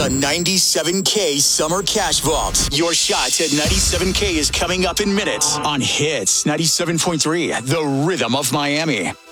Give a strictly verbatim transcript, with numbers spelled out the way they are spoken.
The ninety-seven K Summer Cash Vault. Your shot at ninety-seven K is coming up in minutes on Hits ninety-seven point three, the rhythm of Miami.